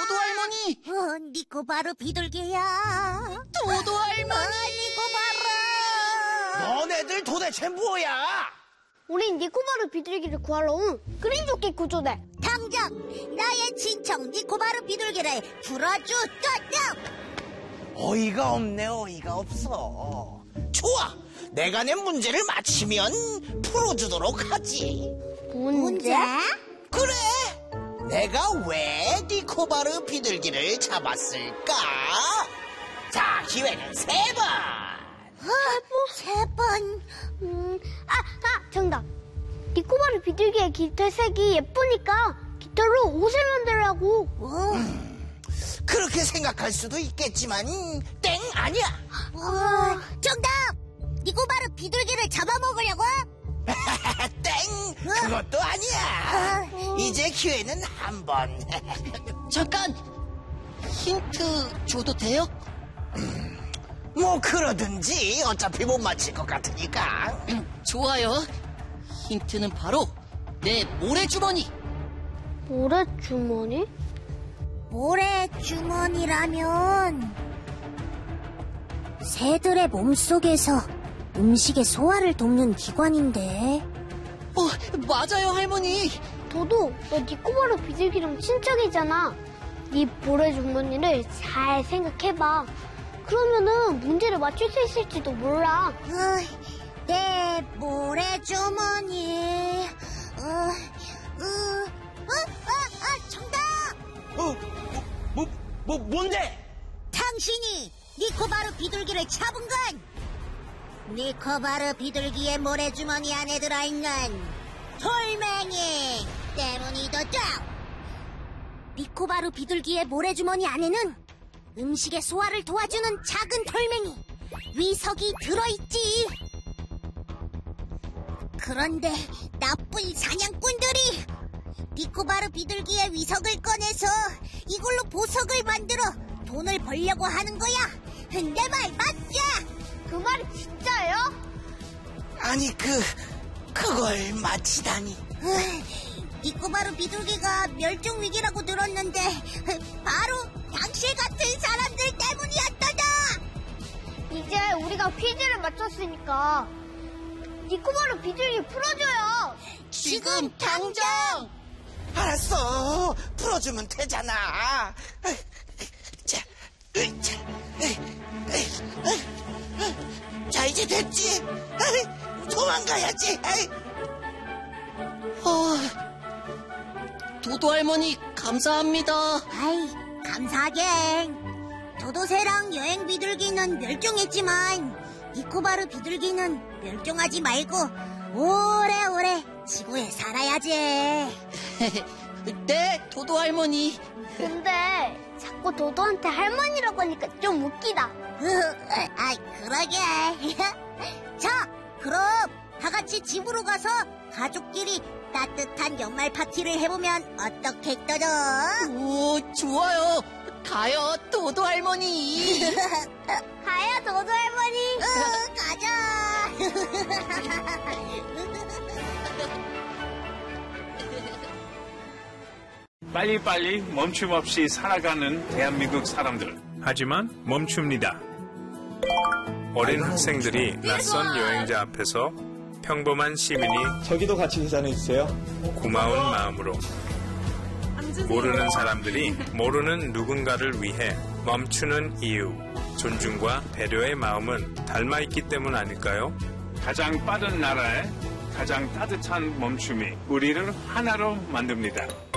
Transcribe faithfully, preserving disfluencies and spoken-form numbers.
도도 할머니! 어, 니코 바로 비둘기야. 도도 할머니! 어, 니코 바로. 너네들 도대체 뭐야? 우린 니코바루 비둘기를 구하러 온 그린조끼 구조대. 당장 나의 친척 니코바루 비둘기를 풀어줘. 어이가 없네, 어이가 없어. 좋아, 내가 낸 문제를 맞히면 풀어주도록 하지. 문제? 그래, 내가 왜 니코바르 비둘기를 잡았을까? 자, 기회는 세 번. 세 번. 음, 아, 아, 정답. 니코바루 비둘기의 깃털 색이 예쁘니까 깃털로 옷을 만들라고. 음, 그렇게 생각할 수도 있겠지만 땡, 아니야. 어, 정답. 니코바루 비둘기를 잡아먹으려고? 땡, 그것도 아니야. 이제 기회는 한 번. 잠깐! 힌트 줘도 돼요? 뭐 그러든지 어차피 못 맞힐 것 같으니까. 좋아요. 힌트는 바로 내 모래주머니. 모래주머니? 모래주머니라면 새들의 몸속에서 음식의 소화를 돕는 기관인데. 어, 맞아요, 할머니. 도도, 너 니코바루 비둘기랑 친척이잖아. 네 모래주머니를 잘 생각해봐. 그러면은 문제를 맞출 수 있을지도 몰라. 어, 내 모래주머니. 어, 어, 어, 아, 아, 정답! 어, 뭐, 뭐, 뭐, 뭔데? 당신이 니코바루 비둘기를 잡은 건 니코바루 비둘기의 모래주머니 안에 들어있는 돌멩이 때문이더죠. 니코바루 비둘기의 모래주머니 안에는 음식의 소화를 도와주는 작은 돌멩이 위석이 들어있지. 그런데 나쁜 사냥꾼들이 니코바루 비둘기의 위석을 꺼내서 이걸로 보석을 만들어 돈을 벌려고 하는 거야. 내 말 맞지? 그 말이 진짜예요? 아니, 그, 그걸 맞히다니. 니코바루 비둘기가 멸종위기라고 들었는데 바로 당신 같은 사람들 때문이었다다. 이제 우리가 퀴즈를 맞췄으니까 니코바루 비둘기 풀어줘요. 지금 당장. 알았어, 풀어주면 되잖아. 자, 으이, 자, 으이, 으이, 으이, 으이. 자, 이제 됐지? 으이, 도망가야지. 으이. 어, 도도 할머니, 감사합니다. 아이, 감사하게. 도도새랑 여행 비둘기는 멸종했지만 니코바루 비둘기는 멸종하지 말고 오래오래 지구에 살아야지. 네, 도도 할머니. 근데 자꾸 도도한테 할머니라고 하니까 좀 웃기다. 아, 그러게. 자, 그럼 다 같이 집으로 가서 가족끼리 따뜻한 연말 파티를 해보면 어떻겠더죠? 오, 좋아요. 가요, 도도 할머니. 가요, 도도 할머니. 응, 가자. 빨리빨리 멈춤 없이 살아가는 대한민국 사람들. 하지만 멈춥니다. 어린 학생들이 낯선 여행자 앞에서 평범한 시민이 저기도 같이 계산해주세요. 고마운 마음으로 모르는 사람들이 모르는 누군가를 위해 멈추는 이유, 존중과 배려의 마음은 닮아있기 때문 아닐까요? 가장 빠른 나라에 가장 따뜻한 멈춤이 우리를 하나로 만듭니다.